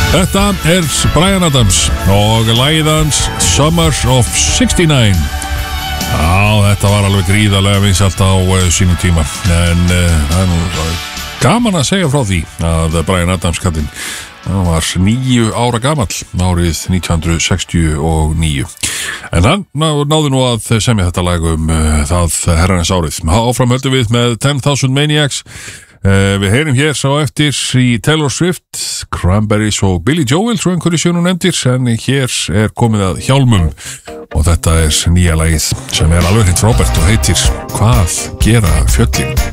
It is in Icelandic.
Þetta Bryan Adams og lagið hans Summer of '69. Já, þetta var alveg gríðarlega vinsælt á sínum tíma. En það nú gaman að segja frá því að Bryan Adams kallinn, hann var 9 ára gamall árið 1969. En hann náði nú að semja þetta lag það herrans árið. Áfram höldum við með 10,000 Maniacs. Við heyrim hér sá eftir í Taylor Swift, Cranberries og Billy Joel, svo einhverju séu nú nefndir, en hér komið að hjálmum og þetta nýja lagið sem alveg hreint frábært og heitir Hvað gera fjöllin?